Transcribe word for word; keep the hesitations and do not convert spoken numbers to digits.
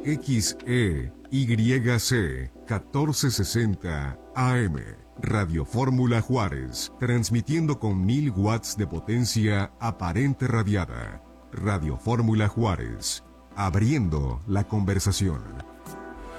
X E Y C catorce sesenta A M. Radio Fórmula Juárez, transmitiendo con mil watts de potencia aparente radiada. Radio Fórmula Juárez, abriendo la conversación.